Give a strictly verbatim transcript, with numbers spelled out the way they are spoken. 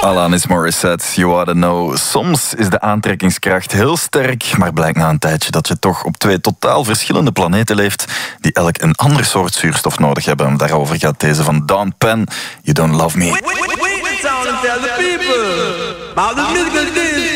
Alanis Morissette, You Oughta Know. Soms is de aantrekkingskracht heel sterk, maar blijkt na een tijdje dat je toch op twee totaal verschillende planeten leeft die elk een ander soort zuurstof nodig hebben. Daarover gaat deze van Dawn Penn, You Don't Love Me. Wait, wait, wait, wait, sound and tell the people. Now this music is this.